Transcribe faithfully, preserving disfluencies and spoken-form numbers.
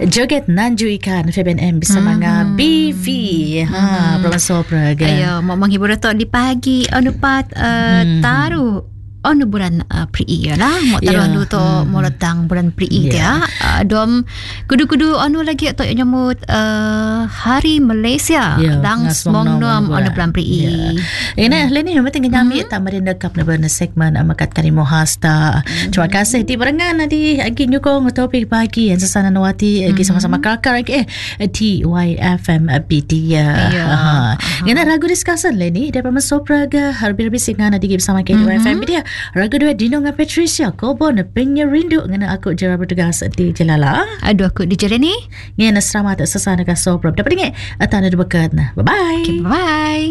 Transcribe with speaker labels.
Speaker 1: Joget Nanju Ikan F B N M bersama mm-hmm. B V ha mm-hmm. Sopra ga.
Speaker 2: Ayo mau menghibur tok di pagi anu pat uh, mm-hmm. taruh anu bulan uh, Pri lah mau taruh anu to mau letang bulan Pri dia uh, dom kudu-kudu anu lagi tok nyambut uh, Hari Malaysia dang smong nom anu bulan Pri.
Speaker 1: Ina leni yang penting nyami ta marinda kap na bana segmen amakat kani mohasta. Terima kasih di barengan di agi nyukong topik pagi yang sesana nawati agi sama-sama kakak eh T Y F M B D ya. Ina ragu discussion leni dia pama Sopra ga harbi-harbi singana di bersama K Y F M B D. Ragu dua Dino dengan Patricia Kobo na penya rindu ngana aku jara bertugas di Jelala.
Speaker 2: Aduh aku di Jelani.
Speaker 1: Ngana selamat sesana ka Sopra. Dapat dengar atana dekat. Bye bye.
Speaker 2: Okay, bye.